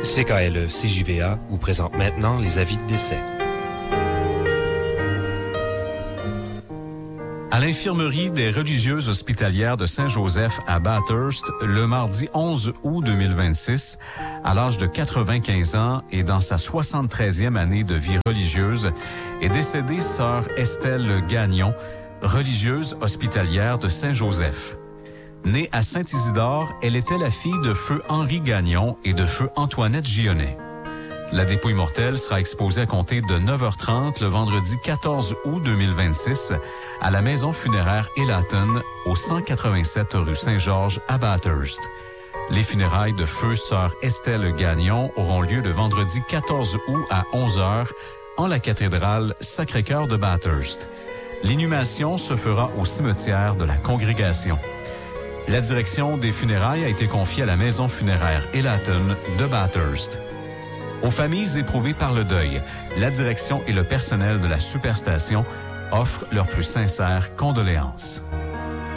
CKLE CJVA vous présente maintenant les avis de décès. À l'infirmerie des religieuses hospitalières de Saint-Joseph à Bathurst, le mardi 11 août 2026, à l'âge de 95 ans et dans sa 73e année de vie religieuse, est décédée sœur Estelle Gagnon, religieuse hospitalière de Saint-Joseph. Née à Saint-Isidore, elle était la fille de feu Henri Gagnon et de feu Antoinette Gionnet. La dépouille mortelle sera exposée à compter de 9h30 le vendredi 14 août 2026 à la maison funéraire Elaton au 187 rue Saint-Georges à Bathurst. Les funérailles de feu sœur Estelle Gagnon auront lieu le vendredi 14 août à 11h en la cathédrale Sacré-Cœur de Bathurst. L'inhumation se fera au cimetière de la congrégation. La direction des funérailles a été confiée à la maison funéraire Elaton de Bathurst. Aux familles éprouvées par le deuil, la direction et le personnel de la Superstation offrent leurs plus sincères condoléances.